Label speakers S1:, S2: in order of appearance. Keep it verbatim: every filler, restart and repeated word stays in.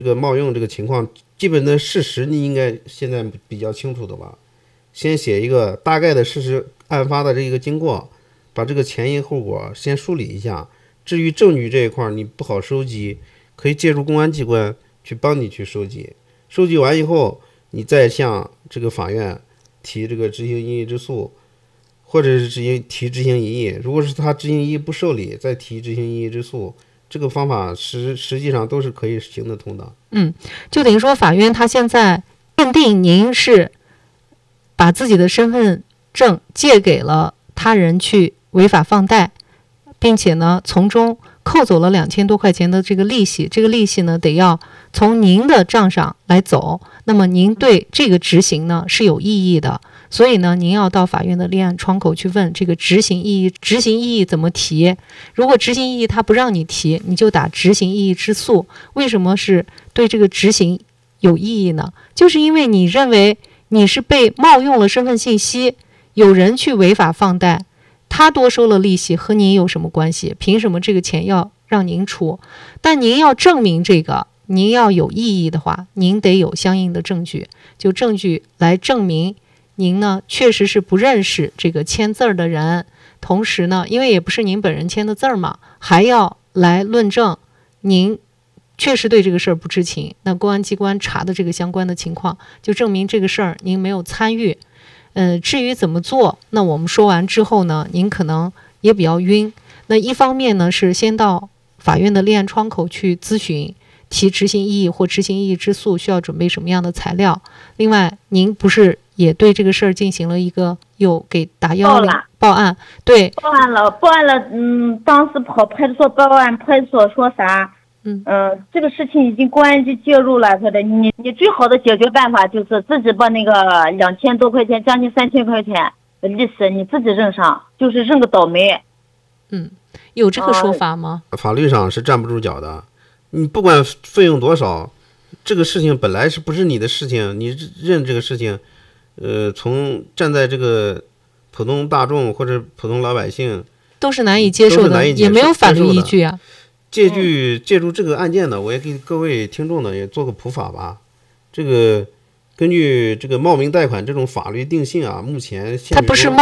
S1: 这个冒用这个情况，基本的事实你应该现在比较清楚的吧？先写一个大概的事实，案发的这个经过，把这个前因后果先梳理一下。至于证据这一块你不好收集，可以借助公安机关去帮你去收集。收集完以后，你再向这个法院提这个执行异议之诉，或者是执行提执行异议。如果是他执行异议不受理，再提执行异议之诉。这个方法实实际上都是可以行得通的。
S2: 嗯，就等于说法院他现在认定您是把自己的身份证借给了他人去违法放贷，并且呢从中扣走了两千多块钱的这个利息，这个利息呢得要从您的账上来走，那么您对这个执行呢是有异议的，所以呢您要到法院的立案窗口去问这个执行异议，执行异议怎么提？如果执行异议他不让你提，你就打执行异议之诉。为什么是对这个执行有异议呢？就是因为你认为你是被冒用了身份信息，有人去违法放贷，他多收了利息，和您有什么关系？凭什么这个钱要让您出？但您要证明这个，您要有异议的话，您得有相应的证据，就证据来证明您呢确实是不认识这个签字儿的人，同时呢，因为也不是您本人签的字儿嘛，还要来论证您确实对这个事儿不知情。那公安机关查的这个相关的情况，就证明这个事儿您没有参与。呃，至于怎么做，那我们说完之后呢，您可能也比较晕。那一方面呢，是先到法院的立案窗口去咨询，提执行异议或执行异议之诉需要准备什么样的材料。另外，您不是也对这个事儿进行了一个有给打幺幺零报案？对，
S3: 报案了，报案了。嗯，当时跑派出所报案，派出所说啥？嗯呃，这个事情已经公安局介入了，说的你你最好的解决办法就是自己把那个两千多块钱，将近三千块钱的利息你自己认上，就是认个倒霉。
S2: 嗯，有这个说法吗？
S1: 呃、法律上是站不住脚的。你不管费用多少，这个事情本来是不是你的事情，你认这个事情，呃，从站在这个普通大众或者普通老百姓
S2: 都是难以接受的，
S1: 受
S2: 也没有法律依据啊。
S1: 借据借助这个案件呢，我也给各位听众呢也做个普法吧。这个根据这个冒名贷款这种法律定性啊，目前
S2: 它不是冒